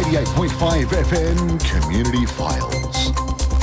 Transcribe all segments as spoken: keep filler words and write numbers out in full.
eighty-eight point five F M Community Files.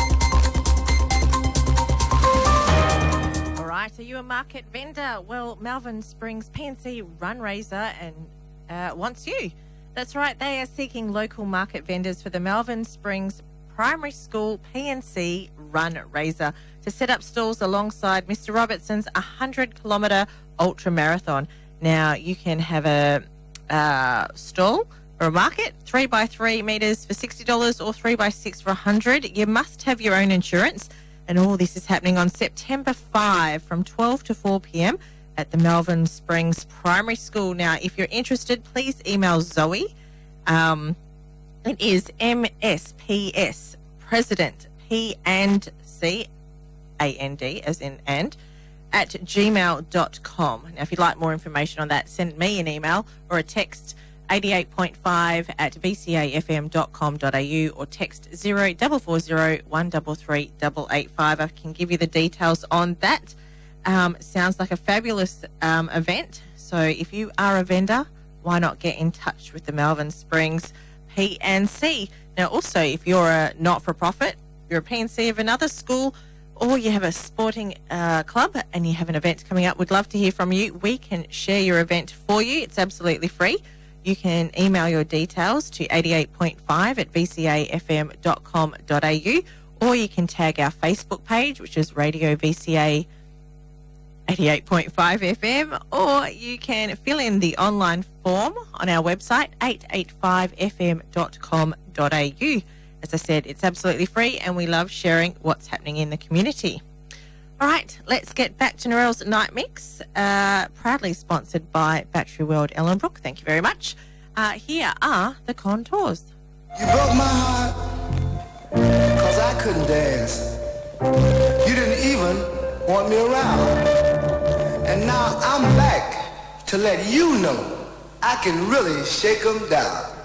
All right, are you a market vendor? Well, Melbourne Springs P and C Runraiser and uh, wants you. That's right, they are seeking local market vendors for the Melbourne Springs Primary School P and C Runraiser to set up stalls alongside Mister Robertson's one hundred kilometre ultra marathon. Now, you can have a uh, stall or a market, three by three metres for sixty dollars or three by six for one hundred dollars. You must have your own insurance, and all this is happening on September fifth from twelve to four p m at the Melbourne Springs Primary School. Now, if you're interested, please email Zoe. Um, it is M S P S President P and C A N D as in and at gmail dot com. Now, if you'd like more information on that, send me an email or a text eighty-eight point five at v c a f m dot com dot a u or text zero four four zero one three three eight eight five. I can give you the details on that. Um, sounds like a fabulous um, event. So if you are a vendor, why not get in touch with the Melbourne Springs P and C? Now, also, if you're a not-for-profit, you're a P and C of another school, or you have a sporting uh, club and you have an event coming up, we'd love to hear from you. We can share your event for you. It's absolutely free. You can email your details to eighty-eight point five at v c a f m dot com dot a u, or you can tag our Facebook page, which is Radio V C A eighty-eight point five F M, or you can fill in the online form on our website, eight eight five f m dot com dot a u. As I said, it's absolutely free, and we love sharing what's happening in the community. All right, let's get back to Narelle's Night Mix, uh, proudly sponsored by Battery World Ellenbrook. Thank you very much. Uh, here are the Contours. You broke my heart because I couldn't dance. You didn't even want me around. And now I'm back to let you know I can really shake 'em down.